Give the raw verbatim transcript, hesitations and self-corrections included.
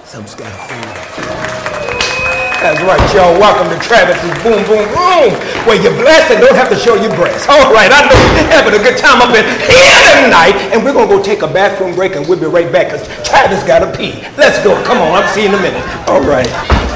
Something's got to hold up. That's right, y'all. Welcome to Travis's Boom Boom Room, where you're blessed and don't have to show your breasts. All right, I know you're having a good time up in here tonight, and we're going to go take a bathroom break, and we'll be right back, because Travis got to pee. Let's go. Come on. I'll see you in a minute. All right.